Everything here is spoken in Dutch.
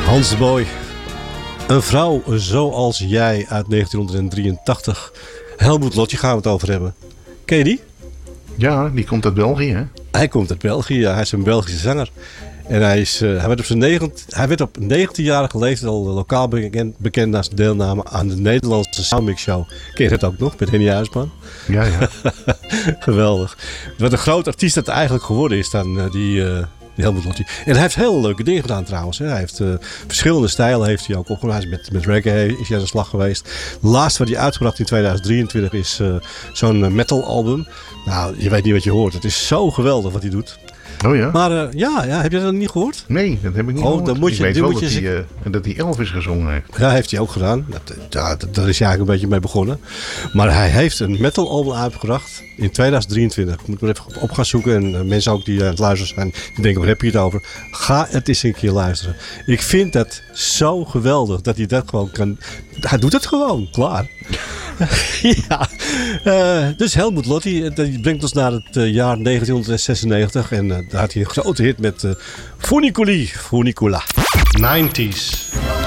Hans de Boy. Een vrouw zoals jij uit 1983. Helmut Lotti gaan we het over hebben. Ken je die? Ja, die komt uit België, hè? Hij komt uit België, hij is een Belgische zanger. En hij werd op 19-jarige leeftijd al lokaal bekend na zijn deelname aan de Nederlandse Soundmix Show. Ken je dat ook nog, met Henny Huisman? Ja. Geweldig. Wat een groot artiest dat eigenlijk geworden is dan die Helmut Lotti. En hij heeft heel leuke dingen gedaan trouwens. Hè. Hij heeft verschillende stijlen heeft hij ook opgenomen. Hij is met reggae is hij aan de slag geweest. Het laatste wat hij uitgebracht in 2023 is zo'n metal album. Nou, je weet niet wat je hoort. Het is zo geweldig wat hij doet. Oh ja? Maar heb je dat niet gehoord? Nee, dat heb ik niet gehoord. Dan moet je, ik weet wel dat hij Elvis gezongen heeft. Ja, heeft hij ook gedaan. Daar is hij eigenlijk een beetje mee begonnen. Maar hij heeft een metal album uitgebracht in 2023. Ik moet maar even op gaan zoeken. En mensen ook die aan het luisteren zijn, die denken, waar heb je het over? Ga het eens een keer luisteren. Ik vind dat zo geweldig dat hij dat gewoon kan. Hij doet het gewoon, klaar. Ja, dus Helmut Lotti, dat brengt ons naar het jaar 1996 en daar had hij een grote hit met Funiculi, Funicula. 90s.